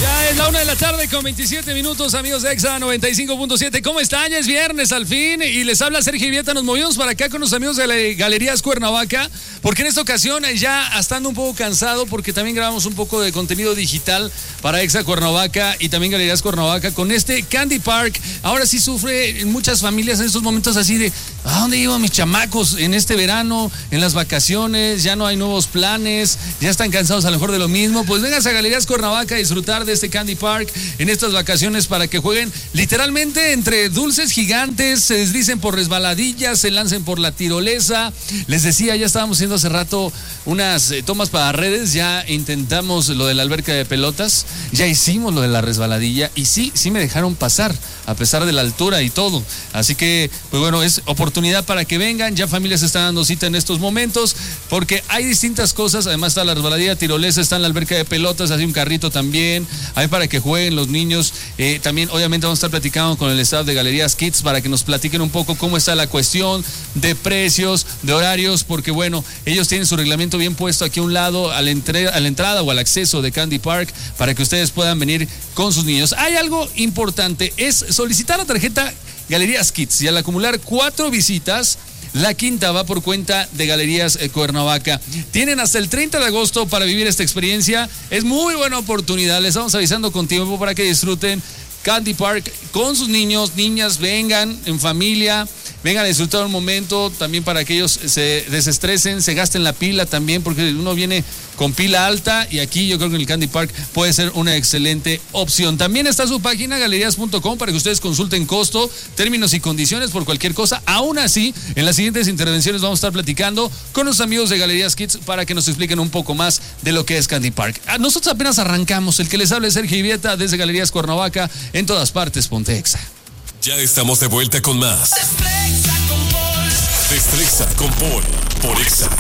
Ya es la 1:00 con 27 minutos, amigos de Exa 95.7. ¿Cómo están? Ya es viernes al fin y les habla Sergio Vieta. Nos movimos para acá con los amigos de la Galerías Cuernavaca, porque en esta ocasión ya estando un poco cansado, porque también grabamos un poco de contenido digital para Exa Cuernavaca y también Galerías Cuernavaca con este Candy Park. Ahora sí sufre en muchas familias en estos momentos así de ¿a dónde iban mis chamacos en este verano, en las vacaciones? Ya no hay nuevos planes, ya están cansados a lo mejor de lo mismo. Pues vengan a Galerías Cuernavaca a disfrutar de este Candy Park en estas vacaciones para que jueguen literalmente entre dulces gigantes, se deslizan por resbaladillas, se lancen por la tirolesa. Les decía, ya estábamos haciendo hace rato unas tomas para redes, ya intentamos lo de la alberca de pelotas, ya hicimos lo de la resbaladilla y sí me dejaron pasar a pesar de la altura y todo. Así que, pues bueno, es oportunidad para que vengan. Ya familias se están dando cita en estos momentos porque hay distintas cosas. Además está la resbaladilla tirolesa, está en la alberca de pelotas, hay un carrito también, hay para que jueguen los niños. También obviamente vamos a estar platicando con el staff de Galerías Kids para que nos platiquen un poco cómo está la cuestión de precios, de horarios, porque bueno, ellos tienen su reglamento bien puesto aquí a un lado, a la entrada o al acceso de Candy Park, para que ustedes puedan venir con sus niños. Hay algo importante, es solicitar la tarjeta Galerías Kids y al acumular 4 visitas, la quinta va por cuenta de Galerías Cuernavaca. Tienen hasta el 30 de agosto para vivir esta experiencia. Es muy buena oportunidad. Les estamos avisando con tiempo para que disfruten Candy Park con sus niños, niñas, vengan en familia, vengan a disfrutar un momento también para que ellos se desestresen, se gasten la pila también, porque uno viene con pila alta y aquí yo creo que en el Candy Park puede ser una excelente opción. También está su página galerías.com para que ustedes consulten costo, términos y condiciones por cualquier cosa. Aún así, en las siguientes intervenciones vamos a estar platicando con los amigos de Galerías Kids para que nos expliquen un poco más de lo que es Candy Park. Nosotros apenas arrancamos. El que les habla es Sergio Vieta desde Galerías Cuernavaca, en todas partes, ponte Exa. Ya estamos de vuelta con más. Destreza con Paul por Exa.